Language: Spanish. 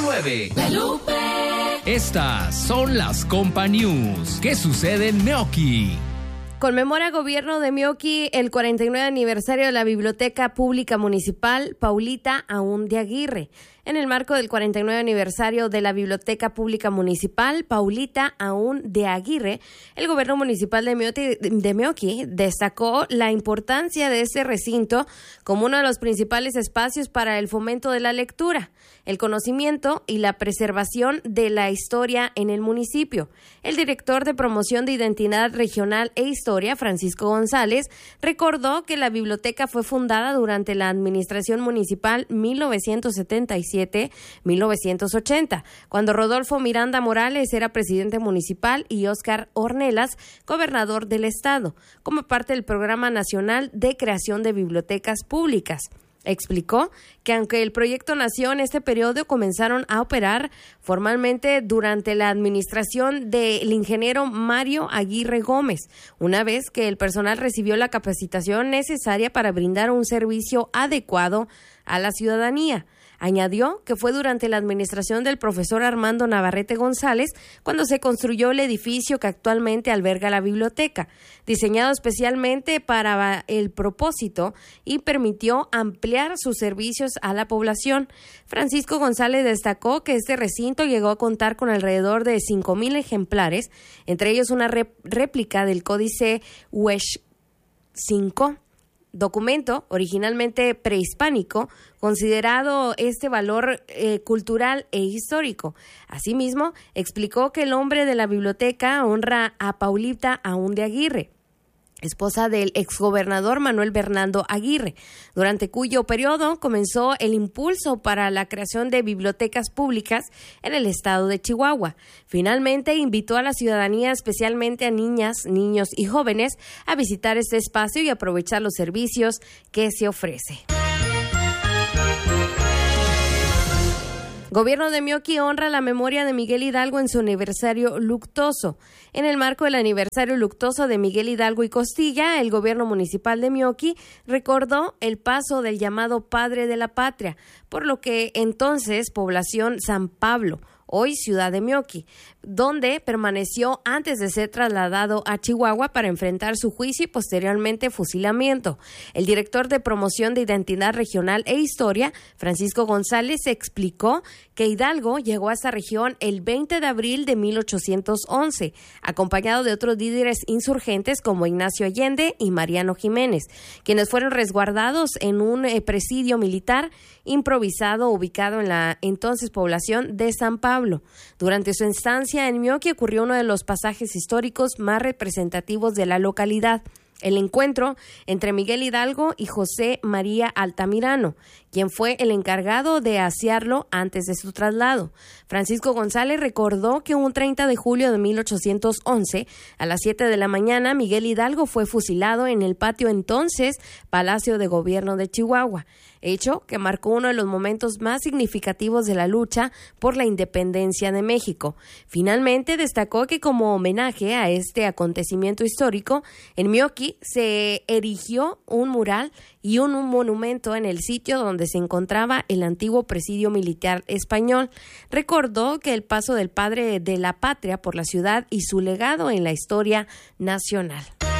9. Estas son las Compa News. ¿Qué sucede en Meoqui? Conmemora Gobierno de Meoqui el 49 aniversario de la Biblioteca Pública Municipal Paulita Aún de Aguirre. En el marco del 49 aniversario de la Biblioteca Pública Municipal Paulita Aún de Aguirre, el Gobierno Municipal de Meoqui destacó la importancia de este recinto como uno de los principales espacios para el fomento de la lectura, el conocimiento y la preservación de la historia en el municipio. El director de Promoción de Identidad Regional e Historia, Francisco González, recordó que la biblioteca fue fundada durante la administración municipal 1977-1980, cuando Rodolfo Miranda Morales era presidente municipal y Óscar Ornelas, gobernador del estado, como parte del Programa Nacional de Creación de Bibliotecas Públicas. Explicó que aunque el proyecto nació en este periodo, comenzaron a operar formalmente durante la administración del ingeniero Mario Aguirre Gómez, una vez que el personal recibió la capacitación necesaria para brindar un servicio adecuado a la ciudadanía. Añadió que fue durante la administración del profesor Armando Navarrete González cuando se construyó el edificio que actualmente alberga la biblioteca, diseñado especialmente para el propósito y permitió ampliar sus servicios a la población. Francisco González destacó que este recinto llegó a contar con alrededor de 5,000 ejemplares, entre ellos una réplica del Códice Huech 5, documento originalmente prehispánico, considerado este valor cultural e histórico. Asimismo, explicó que el nombre de la biblioteca honra a Paulita Aún de Aguirre, esposa del exgobernador Manuel Bernardo Aguirre, durante cuyo periodo comenzó el impulso para la creación de bibliotecas públicas en el estado de Chihuahua. Finalmente, invitó a la ciudadanía, especialmente a niñas, niños y jóvenes, a visitar este espacio y aprovechar los servicios que se ofrece. Gobierno de Meoqui honra la memoria de Miguel Hidalgo en su aniversario luctuoso. En el marco del aniversario luctuoso de Miguel Hidalgo y Costilla, el Gobierno Municipal de Meoqui recordó el paso del llamado Padre de la Patria, por lo que entonces población San Pablo, hoy Ciudad de Meoqui, donde permaneció antes de ser trasladado a Chihuahua para enfrentar su juicio y posteriormente fusilamiento. El director de Promoción de Identidad Regional e Historia, Francisco González, explicó que Hidalgo llegó a esta región el 20 de abril de 1811, acompañado de otros líderes insurgentes como Ignacio Allende y Mariano Jiménez, quienes fueron resguardados en un presidio militar improvisado ubicado en la entonces población de San Pablo. Durante su estancia en Meoqui ocurrió uno de los pasajes históricos más representativos de la localidad: el encuentro entre Miguel Hidalgo y José María Altamirano, quien fue el encargado de asearlo antes de su traslado. Francisco González recordó que un 30 de julio de 1811, a las 7 de la mañana, Miguel Hidalgo fue fusilado en el patio entonces Palacio de Gobierno de Chihuahua, hecho que marcó uno de los momentos más significativos de la lucha por la independencia de México. Finalmente, destacó que como homenaje a este acontecimiento histórico, en Meoqui se erigió un mural y un monumento en el sitio donde se encontraba el antiguo presidio militar español. Recordó que el paso del Padre de la Patria por la ciudad y su legado en la historia nacional.